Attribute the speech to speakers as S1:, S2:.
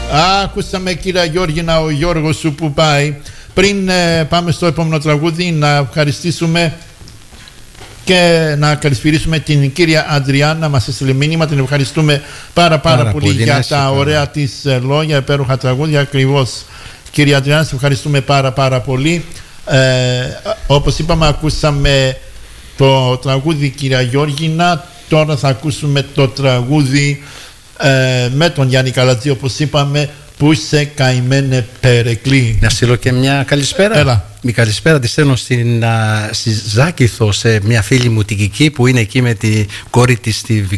S1: Ακούσαμε κυρία Γιώργινα, ο Γιώργος σου που πάει. Πριν πάμε στο επόμενο τραγούδι, να ευχαριστήσουμε και να καλησπηρίσουμε την κυρία Αντριάννα, μας έστειλε μήνυμα, την ευχαριστούμε πάρα πολύ για τα ωραία της λόγια, υπέροχα τραγούδια. Ακριβώς, κυρία Αντριάννα, σε ευχαριστούμε πάρα πολύ. Όπως είπαμε, ακούσαμε το τραγούδι κυρία Γιώργινα. Τώρα θα ακούσουμε το τραγούδι με τον Γιάννη Καλατζή, όπως είπαμε, που είσαι καημένε Περεκλή.
S2: Να στείλω και μια καλησπέρα.
S1: Έλα.
S2: Μια καλησπέρα τη στέλνω στη Ζάκηθο, σε μια φίλη μου την Κική που είναι εκεί με τη κόρη της, τη